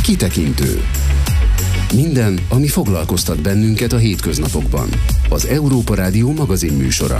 Kitekintő. Minden, ami foglalkoztat bennünket a hétköznapokban. Az Európa Rádió magazinműsora.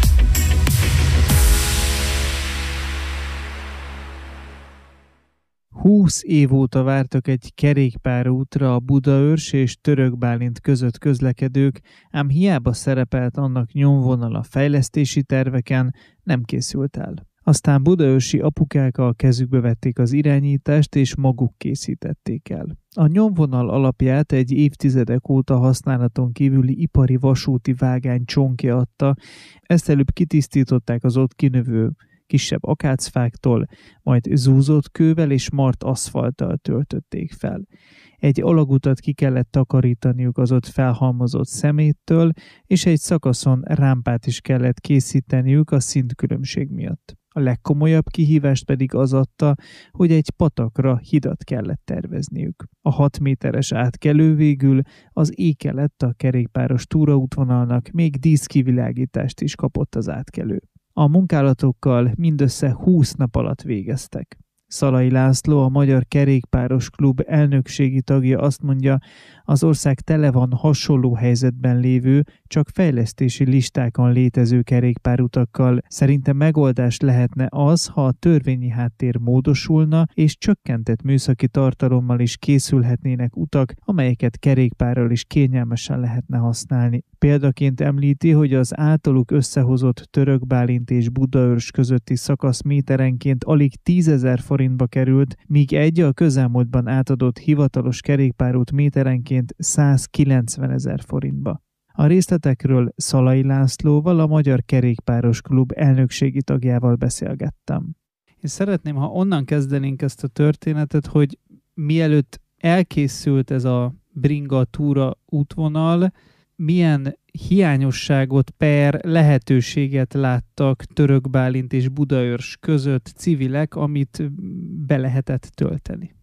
Húsz év óta vártak egy kerékpárútra a Budaörs és Török Bálint között közlekedők, ám hiába szerepelt annak nyomvonal a fejlesztési terveken, nem készült el. Aztán budaörsi apukák a kezükbe vették az irányítást, és maguk készítették el. A nyomvonal alapját egy évtizedek óta használaton kívüli ipari vasúti vágány csonkja adta, ezt előbb kitisztították az ott kinövő kisebb akácfáktól, majd zúzott kővel és mart aszfalttal töltötték fel. Egy alagutat ki kellett takarítaniuk az ott felhalmozott szeméttől, és egy szakaszon rámpát is kellett készíteniük a szintkülönbség miatt. A legkomolyabb kihívást pedig az adta, hogy egy patakra hidat kellett tervezniük. A 6 méteres átkelő végül az éke lett a kerékpáros túraútvonalnak, még díszkivilágítást is kapott az átkelő. A munkálatokkal mindössze 20 nap alatt végeztek. Szalai László, a Magyar Kerékpáros Klub elnökségi tagja azt mondja, az ország tele van hasonló helyzetben lévő, csak fejlesztési listákon létező kerékpárutakkal. Szerintem megoldás lehetne az, ha a törvényi háttér módosulna, és csökkentett műszaki tartalommal is készülhetnének utak, amelyeket kerékpárral is kényelmesen lehetne használni. Példaként említi, hogy az általuk összehozott Török Bálint és Budaörs közötti szakasz méterenként alig 10 000 forintba került, míg egy a közelmúltban átadott hivatalos kerékpárút méterenként 190 000 forintba. A részletekről Szalai Lászlóval, a Magyar Kerékpáros Klub elnökségi tagjával beszélgettem. Én szeretném, ha onnan kezdenénk ezt a történetet, hogy mielőtt elkészült ez a bringa túra útvonal, milyen hiányosságot per lehetőséget láttak Török Bálint és Budaörs között civilek, amit be lehetett tölteni?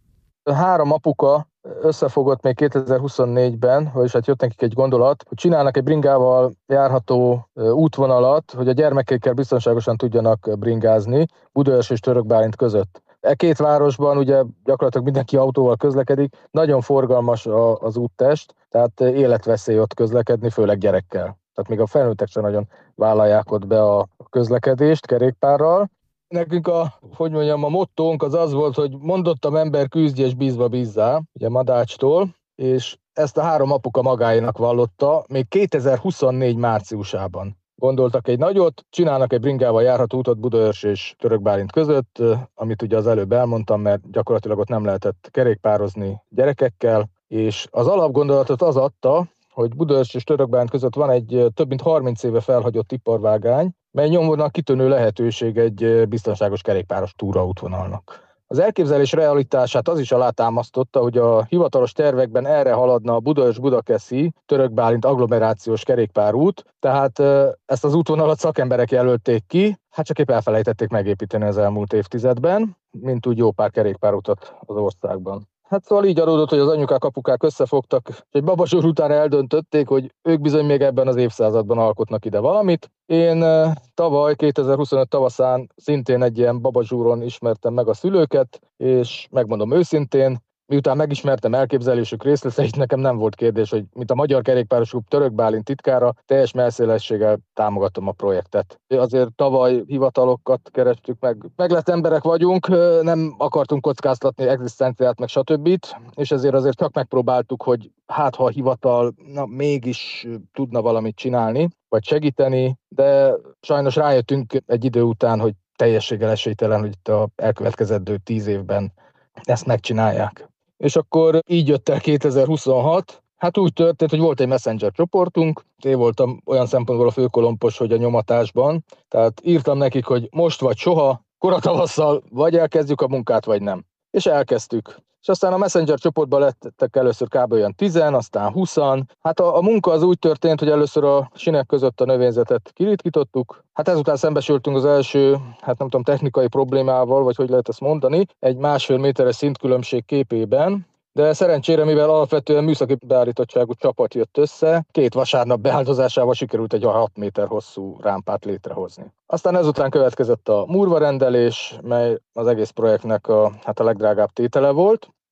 3 apuka összefogott még 2024-ben, vagyis hát jött nekik egy gondolat, hogy csinálnak egy bringával járható útvonalat, hogy a gyermekekkel biztonságosan tudjanak bringázni Budaörs és Török Bálint között. E 2 városban ugye gyakorlatilag mindenki autóval közlekedik, nagyon forgalmas az úttest, tehát életveszély ott közlekedni, főleg gyerekkel. Tehát még a felnőttek sem nagyon vállalják ott be a közlekedést kerékpárral. Nekünk a mottónk az volt, hogy mondottam ember küzdj és bízva bízzá, ugye Madácstól, és ezt a 3 apuka magáénak vallotta még 2024 márciusában. Gondoltak egy nagyot, csinálnak egy bringával járható utat Budaörs és Török Bálint között, amit ugye az előbb elmondtam, mert gyakorlatilag ott nem lehetett kerékpározni gyerekekkel, és az alapgondolatot az adta, hogy Budaörs és Török Bálint között van egy több mint 30 éve felhagyott iparvágány, mely nyomvonal kitűnő lehetőség egy biztonságos kerékpáros túraútvonalnak. Az elképzelés realitását az is alátámasztotta, hogy a hivatalos tervekben erre haladna a Budaörs-Budakeszi Török Bálint agglomerációs kerékpárút, tehát ezt az útvonalat szakemberek jelölték ki, hát csak épp elfelejtették megépíteni az elmúlt évtizedben, mint úgy jó pár kerékpárutat az országban. Hát szóval így adódott, hogy az anyukák, apukák összefogtak, és egy babazsúr után eldöntötték, hogy ők bizony még ebben az évszázadban alkotnak ide valamit. Én tavaly, 2025 tavaszán szintén egy ilyen babazsúron ismertem meg a szülőket, és megmondom őszintén, miután megismertem elképzelésük részleteit, nekem nem volt kérdés, hogy mint a Magyar Kerékpáros Klub Török Bálint titkára, teljes mellszélességgel támogatom a projektet. Azért tavaly hivatalokat kerestük meg. Meglett emberek vagyunk, nem akartunk kockáztatni egzisztenciát, meg stb. És ezért azért csak megpróbáltuk, hogy hát ha a hivatal mégis tudna valamit csinálni, vagy segíteni, de sajnos rájöttünk egy idő után, hogy teljességgel esélytelen, hogy itt a elkövetkezendő 10 évben ezt megcsinálják. És akkor így jött el 2026. Hát úgy történt, hogy volt egy messenger csoportunk, én voltam olyan szempontból a főkolompos, hogy a nyomatásban, tehát írtam nekik, hogy most vagy soha, koratavasszal vagy elkezdjük a munkát, vagy nem. És elkezdtük. És aztán a messenger csoportban lettek először kb. Olyan 10, aztán 20. Hát a munka az úgy történt, hogy először a sinek között a növényzetet kiritkítottuk. Hát ezután szembesültünk az első, technikai problémával, vagy hogy lehet ezt mondani, egy 1,5 méteres szintkülönbség képében. De szerencsére, mivel alapvetően műszaki beállítottságú csapat jött össze, 2 vasárnap beáldozásával sikerült egy 6 méter hosszú rámpát létrehozni. Aztán ezután következett a murvarendelés, mely az egész projektnek a legdrágább tétele volt.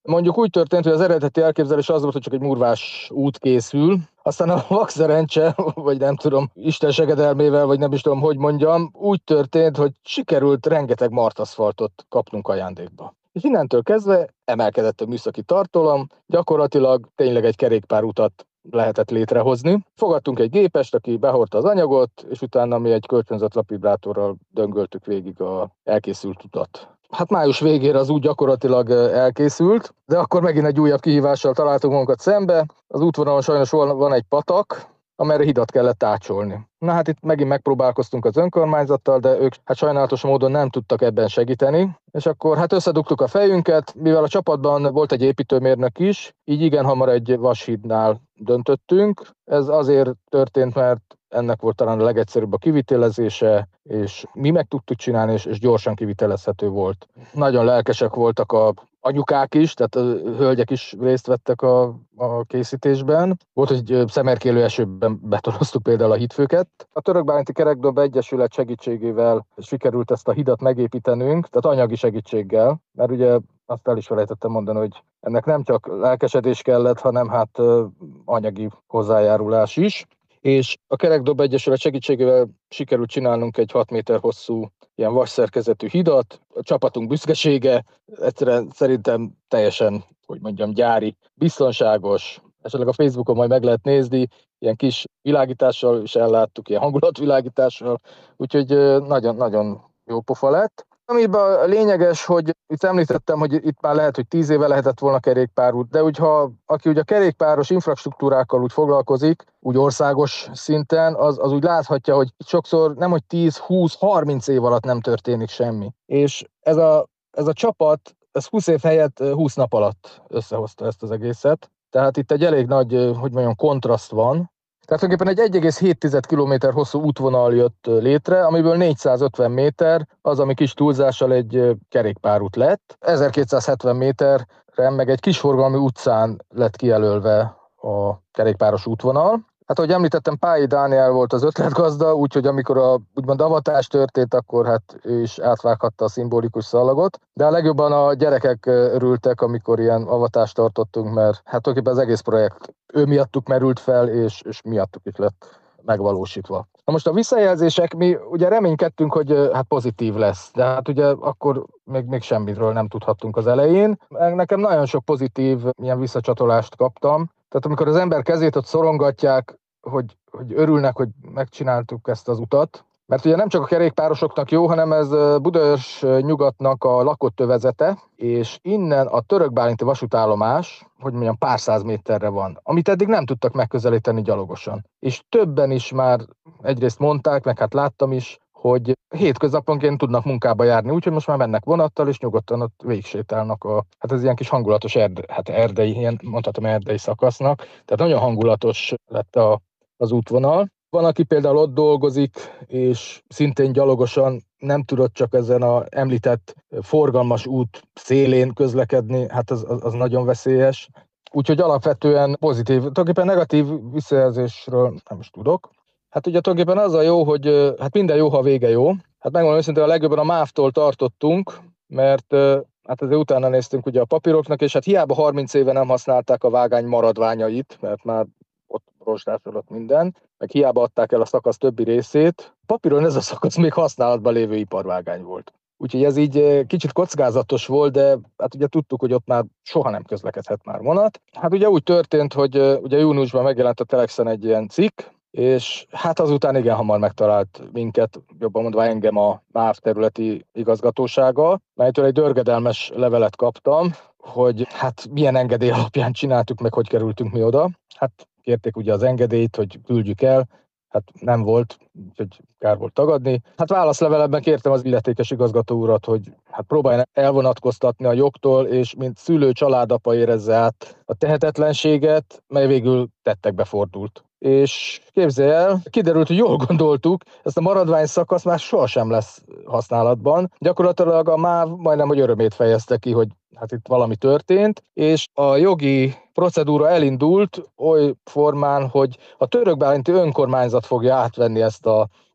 Mondjuk úgy történt, hogy az eredeti elképzelés az volt, hogy csak egy murvás út készül, aztán a vakszerencse, vagy nem tudom, Isten segedelmével, vagy nem is tudom, hogy mondjam, úgy történt, hogy sikerült rengeteg martaszfaltot kapnunk ajándékba. És innentől kezdve emelkedett a műszaki tartalom, gyakorlatilag tényleg egy kerékpárutat lehetett létrehozni. Fogadtunk egy gépest, aki behordta az anyagot, és utána mi egy kölcsönzött lapvibrátorral döngöltük végig az elkészült utat. Hát május végére az út gyakorlatilag elkészült, de akkor megint egy újabb kihívással találtunk magunkat szembe. Az útvonalon sajnos van egy patak, amelyre hidat kellett ácsolni. Na hát itt megint megpróbálkoztunk az önkormányzattal, de ők hát sajnálatos módon nem tudtak ebben segíteni, és akkor hát összedugtuk a fejünket, mivel a csapatban volt egy építőmérnök is, így igen hamar egy vashídnál döntöttünk. Ez azért történt, mert ennek volt talán a legegyszerűbb a kivitelezése, és mi meg tudtuk csinálni, és gyorsan kivitelezhető volt. Nagyon lelkesek voltak a anyukák is, tehát a hölgyek is részt vettek a készítésben. Volt, hogy szemerkélő esőben betonoztuk például a hídfőket. A Törökbálinti Kerekdomb Egyesület segítségével sikerült ezt a hidat megépítenünk, tehát anyagi segítséggel, mert ugye azt el is felejtettem mondani, hogy ennek nem csak lelkesedés kellett, hanem hát anyagi hozzájárulás is. És a Kerekdomb Egyesület segítségével sikerült csinálnunk egy 6 méter hosszú ilyen vasszerkezetű hidat. A csapatunk büszkesége, egyszerűen szerintem teljesen, hogy mondjam, gyári, biztonságos. Esetleg a Facebookon majd meg lehet nézni, ilyen kis világítással is elláttuk, ilyen hangulatvilágítással, úgyhogy nagyon-nagyon jó pofa lett. Amiben lényeges, hogy itt említettem, hogy itt már lehet, hogy 10 éve lehetett volna kerékpárút, de aki ugye a kerékpáros infrastruktúrákkal úgy foglalkozik, úgy országos szinten, az úgy láthatja, hogy sokszor nem, hogy 10, 20, 30 év alatt nem történik semmi. És ez a csapat, ez 20 év helyett 20 nap alatt összehozta ezt az egészet. Tehát itt egy elég nagy, hogy mondjam, kontraszt van. Tehát tulajdonképpen egy 1,7 km hosszú útvonal jött létre, amiből 450 méter az, ami kis túlzással egy kerékpárút lett. 1270 méterre meg egy kisforgalmi utcán lett kijelölve a kerékpáros útvonal. Hát, ahogy említettem, Pályi Dániel volt az ötletgazda, úgyhogy amikor úgymond avatás történt, akkor hát ő is átvághatta a szimbolikus szallagot. De a legjobban a gyerekek örültek, amikor ilyen avatást tartottunk, mert hát tulajdonképpen az egész projekt ő miattuk merült fel, és miattuk is lett megvalósítva. Na most a visszajelzések, mi ugye reménykedtünk, hogy hát pozitív lesz, de hát ugye akkor még semmiről nem tudhattunk az elején. Nekem nagyon sok pozitív ilyen visszacsatolást kaptam. Tehát amikor az ember kezét ott szorongatják, hogy örülnek, hogy megcsináltuk ezt az utat, mert ugye nem csak a kerékpárosoknak jó, hanem ez Budaörs nyugatnak a lakott övezete, és innen a törökbálinti vasútállomás, hogy mondjam, pár száz méterre van, amit eddig nem tudtak megközelíteni gyalogosan. És többen is már egyrészt mondták, meg hát láttam is, hogy hétköznaponként tudnak munkába járni, úgyhogy most már mennek vonattal, és nyugodtan ott végigsétálnak hát ez ilyen kis hangulatos erdei, ilyen mondhatom erdei szakasznak, tehát nagyon hangulatos lett az útvonal. Van, aki például ott dolgozik, és szintén gyalogosan nem tudott csak ezen az említett forgalmas út szélén közlekedni, hát az nagyon veszélyes. Úgyhogy alapvetően pozitív, tulajdonképpen negatív visszajelzésről nem is tudok. Hát ugye tulajdonképpen az a jó, hogy hát minden jó, ha a vége jó. Hát megmondom őszintén, a legjobban a MÁV-tól tartottunk, mert hát azért utána néztünk ugye a papíroknak, és hát hiába 30 éve nem használták a vágány maradványait, mert már ott rozsdásodott minden, meg hiába adták el a szakasz többi részét. Papíron ez a szakasz még használatban lévő iparvágány volt. Úgyhogy ez így kicsit kockázatos volt, de hát ugye tudtuk, hogy ott már soha nem közlekedhet már vonat. Hát ugye úgy történt, hogy ugye júniusban megjelent a Telexen egy ilyen cikk, és hát azután igen hamar megtalált minket, jobban mondva engem a MÁV területi igazgatósága, melytől egy dörgedelmes levelet kaptam, hogy hát milyen engedély alapján csináltuk, meg hogy kerültünk mi oda. Hát kérték ugye az engedélyt, hogy küldjük el, hát nem volt, úgyhogy kár volt tagadni. Hát válaszlevelemben kértem az illetékes igazgató urat, hogy hát próbáljon elvonatkoztatni a jogtól, és mint szülő családapa érezze át a tehetetlenséget, mely végül tettekbe fordult. És képzelj el, kiderült, hogy jól gondoltuk, ezt a maradvány szakasz már sohasem lesz használatban. Gyakorlatilag a MÁV majdnem, hogy örömét fejezte ki, hogy hát itt valami történt, és a jogi procedúra elindult oly formán, hogy a törökbálinti önkormányzat fogja átvenni ezt a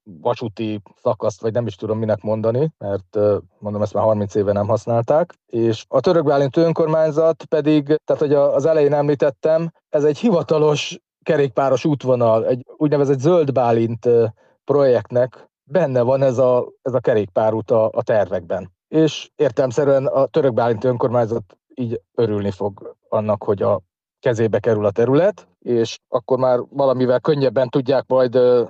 vasúti szakaszt, vagy nem is tudom minek mondani, mert mondom, ezt már 30 éve nem használták, és a Törökbálint önkormányzat pedig, tehát hogy az elején említettem, ez egy hivatalos kerékpáros útvonal, egy úgynevezett Zöld Bálint projektnek benne van ez a kerékpárút a tervekben. És értelemszerűen a Törökbálint önkormányzat így örülni fog annak, hogy a kezébe kerül a terület, és akkor már valamivel könnyebben tudják majd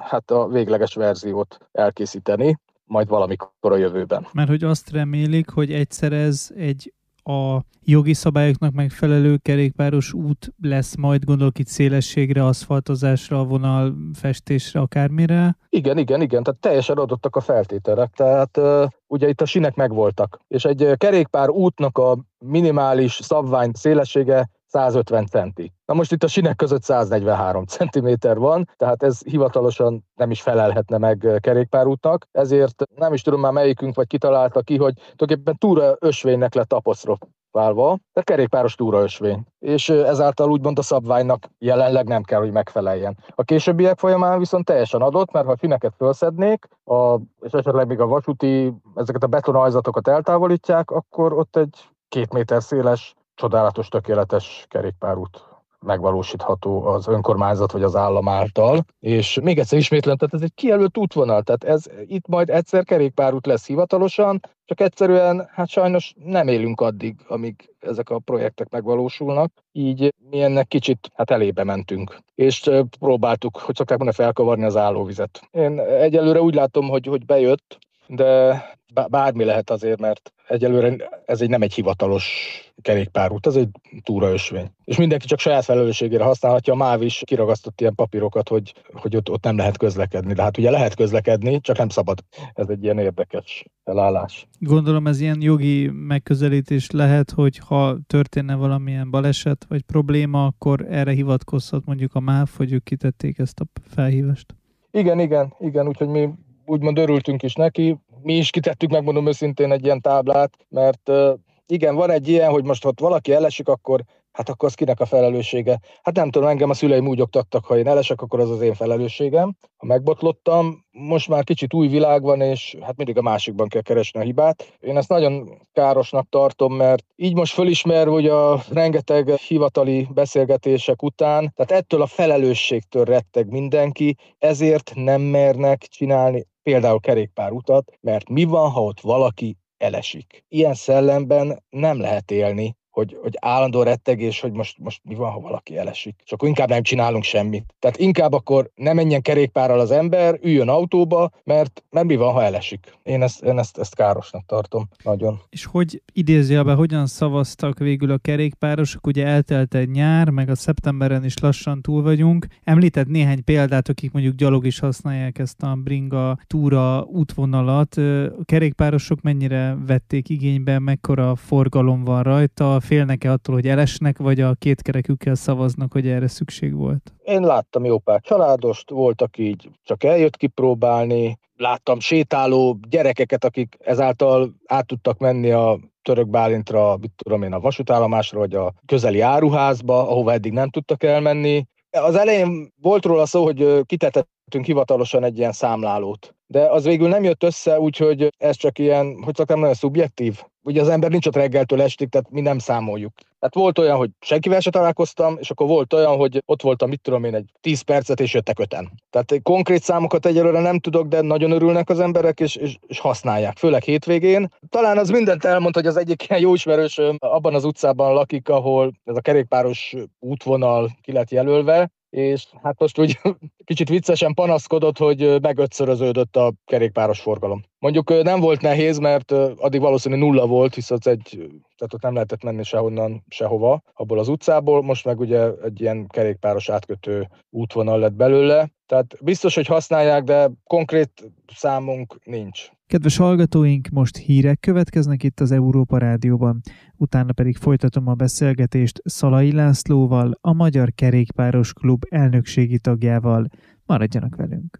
a végleges verziót elkészíteni, majd valamikor a jövőben. Mert hogy azt remélik, hogy egyszer ez egy a jogi szabályoknak megfelelő kerékpáros út lesz majd, gondolok itt szélességre, aszfaltozásra, vonalfestésre, akármire? Igen, tehát teljesen adottak a feltételek, tehát ugye itt a sínek megvoltak, és egy kerékpár útnak a minimális szabvány szélessége 150 centi. Na most itt a sínek között 143 centiméter van, tehát ez hivatalosan nem is felelhetne meg kerékpárútnak, ezért nem is tudom már melyikünk vagy kitalálta ki, hogy tulajdonképpen túraösvénynek lett apostrofálva, de kerékpáros túraösvény. És ezáltal úgymond a szabványnak jelenleg nem kell, hogy megfeleljen. A későbbiek folyamán viszont teljesen adott, mert ha a fineket felszednék, és esetleg még a vasúti, ezeket a betonajzatokat eltávolítják, akkor ott egy 2 méter széles, csodálatos, tökéletes kerékpárút megvalósítható az önkormányzat vagy az állam által. És még egyszer ismétlem, tehát ez egy kijelölt útvonal, tehát ez itt majd egyszer kerékpárút lesz hivatalosan, csak egyszerűen sajnos nem élünk addig, amíg ezek a projektek megvalósulnak, így mi ennek kicsit elébe mentünk. És próbáltuk, hogy szokták mondani, felkavarni az állóvizet. Én egyelőre úgy látom, hogy bejött, de bármi lehet azért, mert egyelőre ez nem egy hivatalos kerékpárút, ez egy túraösvény. És mindenki csak saját felelősségére használhatja, a MÁV is kiragasztott ilyen papírokat, hogy ott nem lehet közlekedni. De hát ugye lehet közlekedni, csak nem szabad. Ez egy ilyen érdekes felállás. Gondolom ez ilyen jogi megközelítés lehet, hogy ha történne valamilyen baleset vagy probléma, akkor erre hivatkozhat mondjuk a MÁV, hogy ők kitették ezt a felhívást. Igen, úgyhogy mi úgymond örültünk is neki. Mi is kitettük, megmondom őszintén, egy ilyen táblát, mert igen, van egy ilyen, hogy most ott valaki elesik, akkor az kinek a felelőssége? Hát nem tudom, engem a szüleim úgy oktattak, ha én elesek, akkor az én felelősségem. Ha megbotlottam, most már kicsit új világ van, és mindig a másikban kell keresni a hibát. Én ezt nagyon károsnak tartom, mert így most fölismerve, hogy a rengeteg hivatali beszélgetések után, tehát ettől a felelősségtől retteg mindenki, ezért nem mernek csinálni például kerékpárutat, mert mi van, ha ott valaki elesik? Ilyen szellemben nem lehet élni, hogy állandó rettegés, hogy most mi van, ha valaki elesik. És akkor inkább nem csinálunk semmit. Tehát inkább akkor ne menjen kerékpárral az ember, üljön autóba, mert mi van, ha elesik. Én ezt károsnak tartom nagyon. És hogy idézőjelben hogyan szavaztak végül a kerékpárosok? Ugye eltelt egy nyár, meg a szeptemberen is lassan túl vagyunk. Említett néhány példát, akik mondjuk gyalog is használják ezt a bringa túra útvonalat. A kerékpárosok mennyire vették igénybe, mekkora forgalom van rajta? Félnek-e attól, hogy elesnek, vagy a kétkerekükkel szavaznak, hogy erre szükség volt? Én láttam jó pár családost, voltak így, csak eljött kipróbálni, láttam sétáló gyerekeket, akik ezáltal át tudtak menni a Törökbálintra, a vasútállomásra, vagy a közeli áruházba, ahova eddig nem tudtak elmenni. Az elején volt róla szó, hogy kitettünk hivatalosan egy ilyen számlálót, de az végül nem jött össze, úgyhogy ez csak ilyen, hogy szoktam, nagyon szubjektív. Ugye az ember nincs ott reggeltől estig, tehát mi nem számoljuk. Tehát volt olyan, hogy senkivel se találkoztam, és akkor volt olyan, hogy ott voltam, egy 10 percet, és jöttek 5-en. Tehát konkrét számokat egyelőre nem tudok, de nagyon örülnek az emberek, és használják, főleg hétvégén. Talán az mindent elmond, hogy az egyik ilyen jó ismerősöm abban az utcában lakik, ahol ez a kerékpáros útvonal ki lett jelölve, és most úgy kicsit viccesen panaszkodott, hogy megötszöröződött a kerékpáros forgalom. Mondjuk nem volt nehéz, mert addig valószínűleg 0 volt, hiszen tehát ott nem lehetett menni sehonnan, sehova, abból az utcából, most meg ugye egy ilyen kerékpáros átkötő útvonal lett belőle. Tehát biztos, hogy használják, de konkrét számunk nincs. Kedves hallgatóink, most hírek következnek itt az Európa Rádióban. Utána pedig folytatom a beszélgetést Szalai Lászlóval, a Magyar Kerékpáros Klub elnökségi tagjával. Maradjanak velünk!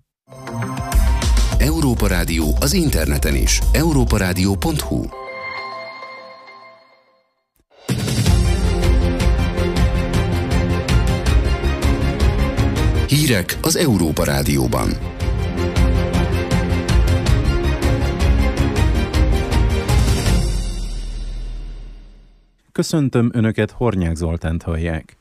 Európa Rádió az interneten is. europaradio.hu. Hírek az Európa Rádióban. Köszöntöm Önöket, Hornyák Zoltánt hallják.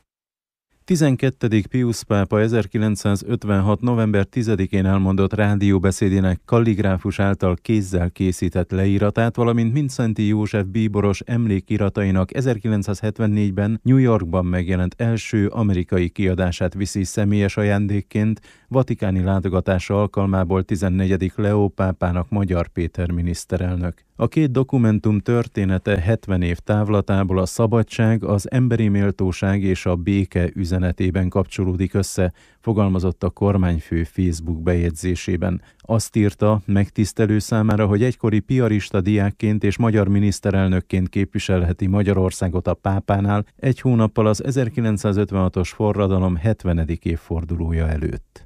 12. Piusz pápa 1956. november 10-én elmondott rádióbeszédének kalligráfus által kézzel készített leíratát, valamint Mindszenty József bíboros emlékiratainak 1974-ben New Yorkban megjelent első amerikai kiadását viszi személyes ajándékként vatikáni látogatása alkalmából 14. Leó pápának Magyar Péter miniszterelnök. A két dokumentum története 70 év távlatából a szabadság, az emberi méltóság és a béke üzenetében kapcsolódik össze, fogalmazott a kormányfő Facebook bejegyzésében. Azt írta, megtisztelő számára, hogy egykori piarista diákként és magyar miniszterelnökként képviselheti Magyarországot a pápánál egy hónappal az 1956-os forradalom 70. évfordulója előtt.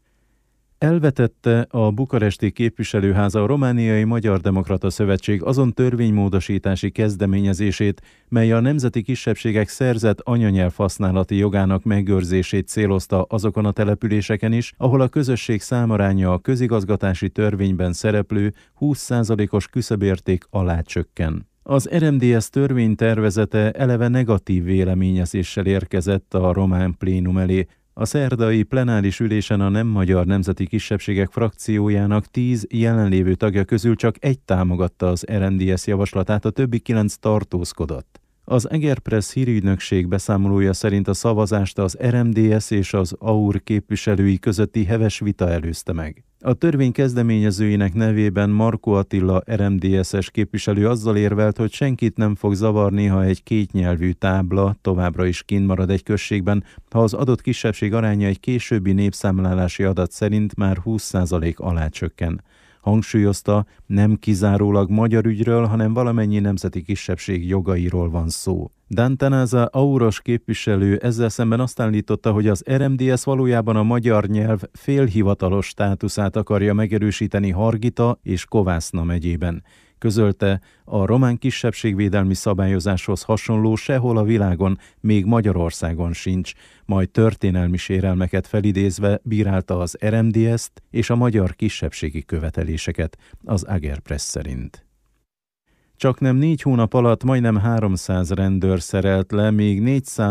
Elvetette a bukaresti képviselőháza a Romániai Magyar Demokrata Szövetség azon törvénymódosítási kezdeményezését, mely a nemzeti kisebbségek szerzett anyanyelv használati jogának megőrzését célozta azokon a településeken is, ahol a közösség számaránya a közigazgatási törvényben szereplő 20%-os küszöbérték alá csökken. Az RMDSZ törvénytervezete eleve negatív véleményezéssel érkezett a román plénum elé. A szerdai plenáris ülésen a nem magyar nemzeti kisebbségek frakciójának 10 jelenlévő tagja közül csak egy támogatta az RMDSZ javaslatát, a többi 9 tartózkodott. Az Egerpress hírügynökség beszámolója szerint a szavazást az RMDSZ és az AUR képviselői közötti heves vita előzte meg. A törvény kezdeményezőinek nevében Markó Attila RMDSZ-es képviselő azzal érvelt, hogy senkit nem fog zavarni, ha egy kétnyelvű tábla továbbra is kint marad egy községben, ha az adott kisebbség aránya egy későbbi népszámlálási adat szerint már 20% alá csökken. Hangsúlyozta, nem kizárólag magyar ügyről, hanem valamennyi nemzeti kisebbség jogairól van szó. Dantanáza auros képviselő ezzel szemben azt állította, hogy az RMDSZ valójában a magyar nyelv félhivatalos státuszát akarja megerősíteni Hargita és Kovászna megyében. Közölte, a román kisebbségvédelmi szabályozáshoz hasonló sehol a világon, még Magyarországon sincs, majd történelmi sérelmeket felidézve bírálta az RMDSZ-t és a magyar kisebbségi követeléseket, az Egerpress szerint. Csaknem 4 hónap alatt majdnem 300 rendőr szerelt le, még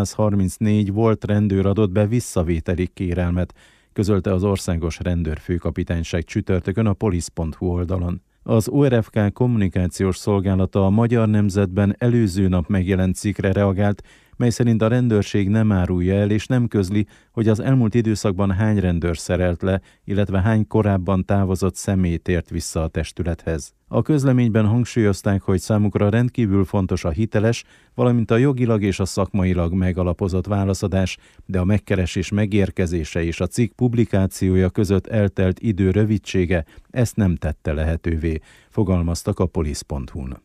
434 volt rendőr adott be visszavételi kérelmet, közölte az Országos Rendőrfőkapitányság csütörtökön a polisz.hu oldalon. Az ORFK kommunikációs szolgálata a Magyar Nemzetben előző nap megjelent cikkre reagált, mely szerint a rendőrség nem árulja el és nem közli, hogy az elmúlt időszakban hány rendőr szerelt le, illetve hány korábban távozott személy tért vissza a testülethez. A közleményben hangsúlyozták, hogy számukra rendkívül fontos a hiteles, valamint a jogilag és a szakmailag megalapozott válaszadás, de a megkeresés megérkezése és a cikk publikációja között eltelt idő rövidsége ezt nem tette lehetővé, fogalmaztak a polisz.hu-n.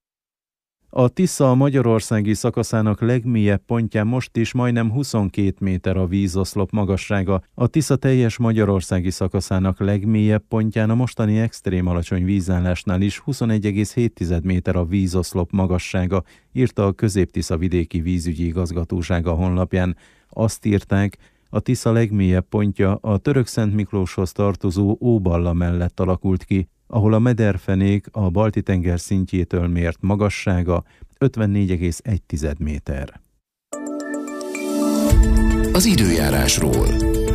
A Tisza magyarországi szakaszának legmélyebb pontján most is majdnem 22 méter a vízoszlop magassága. A Tisza teljes magyarországi szakaszának legmélyebb pontján a mostani extrém alacsony vízállásnál is 21,7 méter a vízoszlop magassága, írta a Közép-Tisza vidéki vízügyi igazgatósága honlapján. Azt írták, a Tisza legmélyebb pontja a Törökszentmiklóshoz tartozó Óballa mellett alakult ki, ahol a mederfenék a Balti-tenger szintjétől mért magassága 54,1 méter. Az időjárásról.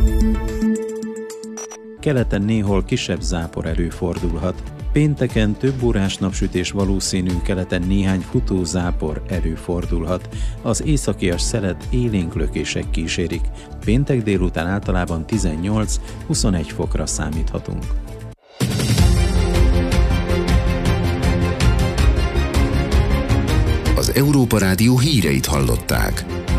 Keleten néhol kisebb zápor előfordulhat. Pénteken több órás napsütés valószínű, keleten néhány futó zápor előfordulhat. Az északias szelet élénk lökések kísérik. Péntek délután általában 18-21 fokra számíthatunk. Az Európa Rádió híreit hallották.